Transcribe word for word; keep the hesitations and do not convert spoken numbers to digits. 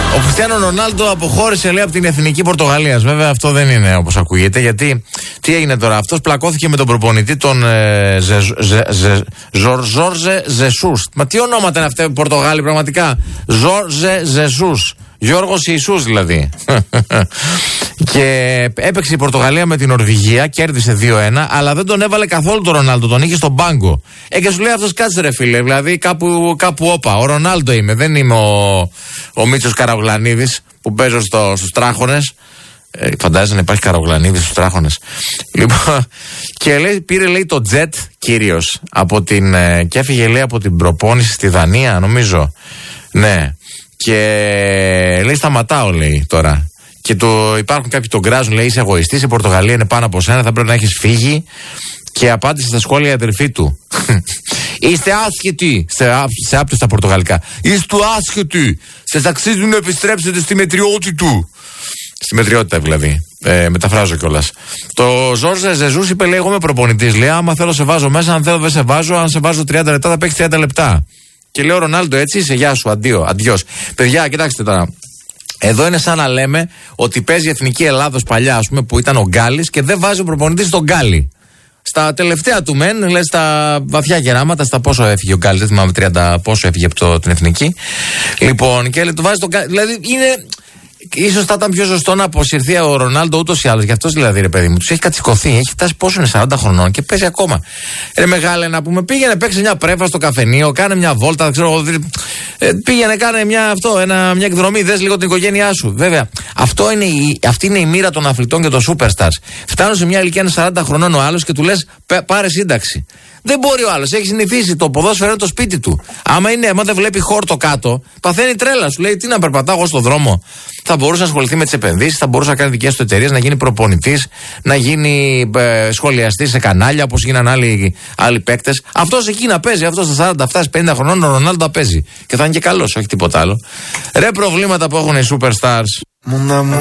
Ο Χριστιάνο Ρονάλντο αποχώρησε, λέει, από την εθνική Πορτογαλίας. Βέβαια, αυτό δεν είναι όπως ακούγεται, γιατί τι έγινε τώρα. Αυτός πλακώθηκε με τον προπονητή τον ε, Ζορζέ Ζεσούς. Μα τι ονόματα είναι αυτά οι Πορτογάλοι, πραγματικά. Ζορζέ Ζεσούς. Γιώργος Ιησούς δηλαδή. Και έπαιξε η Πορτογαλία με την Νορβηγία, κέρδισε δύο ένα, αλλά δεν τον έβαλε καθόλου τον Ρονάλντο, τον είχε στον πάγκο. Ε, και σου λέει αυτός, κάτσε ρε φίλε, δηλαδή κάπου, κάπου όπα. Ο Ρονάλντο είμαι, δεν είμαι ο, ο Μίτσος Καραγλανίδης που παίζω στο, στους τράχονες. Ε, φαντάζεσαι να υπάρχει Καραγλανίδης στους τράχονες. Λοιπόν, και λέει, πήρε, λέει, το τζετ κύριος από την, ε, και έφυγε, λέει, από την προπόνηση στη Δανία, νομίζω. Ναι. Και λέει, σταματάω, λέει, τώρα. Και το, υπάρχουν κάποιοι τον κράζουν, λέει, είσαι εγωιστής, η Πορτογαλία είναι πάνω από σένα, θα πρέπει να έχεις φύγει. Και απάντησε στα σχόλια η αδερφή του. Είστε άσχετοι, σε, σε άπτω στα πορτογαλικά. Είστε άσχετοι, σας αξίζει να επιστρέψετε στη μετριότητα του. Στη μετριότητα δηλαδή. Ε, μεταφράζω κιόλας. Το Ζόρζε Ζεζούς είπε, λέει, εγώ είμαι προπονητής. Λέει, άμα θέλω σε βάζω μέσα, αν θέλω δεν σε βάζω. Αν σε βάζω τριάντα λεπτά, θα παίξει τριάντα λεπτά. Και λέει ο Ρονάλντο, έτσι είσαι, γεια σου, αντίο, αντιός. Παιδιά, κοιτάξτε τώρα. Εδώ είναι σαν να λέμε ότι παίζει η Εθνική Ελλάδος παλιά, ας πούμε, που ήταν ο Γκάλης και δεν βάζει ο προπονητής τον Γκάλη. Στα τελευταία του μεν, λέει, στα βαθιά γεράματα, στα πόσο έφυγε ο Γκάλης, δεν θυμάμαι τριάντα πόσο έφυγε από το, την Εθνική. Λοιπόν, και λέει, του βάζει τον Γκάλη. Δηλαδή είναι. Ίσως θα ήταν πιο σωστό να αποσυρθεί ο Ρονάλντο ούτως ή άλλως. Γι' αυτός δηλαδή, ρε παιδί μου, τους έχει κατσικωθεί. Έχει φτάσει πόσο είναι, σαράντα χρονών και παίζει ακόμα. Ρε μεγάλε, να πούμε, πήγαινε, παίξε μια πρέφα στο καφενείο, κάνε μια βόλτα, ξέρω, ε, πήγαινε, κάνε μια, αυτό, ένα, μια εκδρομή, δες λίγο την οικογένειά σου. Βέβαια, αυτό είναι η, αυτή είναι η μοίρα των αθλητών και των superstars. Φτάνουν σε μια ηλικία, είναι σαράντα χρονών ο άλλος και του λες, πάρε σύνταξη. Δεν μπορεί ο άλλος, έχει συνηθίσει, το ποδόσφαιρο είναι το σπίτι του. Άμα, είναι, άμα δεν βλέπει χόρτο κάτω, παθαίνει τρέλα. Σου λέει, τι να περπατάω εγώ στον δρόμο. Θα μπορούσε να ασχοληθεί με τις επενδύσεις, θα μπορούσε να κάνει δικές του εταιρείες, να γίνει προπονητής, να γίνει ε, σχολιαστής σε κανάλια όπως γίναν άλλοι, άλλοι παίκτες. Αυτός εκεί να παίζει, αυτός στα σαράντα, φτάσει πενήντα χρονών, ο Ρονάλντο παίζει. Και θα είναι και καλός, όχι τίποτα άλλο. Ρε προβλήματα που έχουν οι superstars.